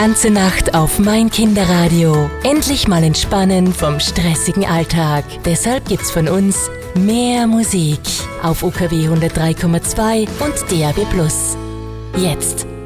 Ganze Nacht auf mein Kinderradio. Endlich mal entspannen vom stressigen Alltag. Deshalb gibt's von uns mehr Musik auf UKW 103,2 und DAB+. Jetzt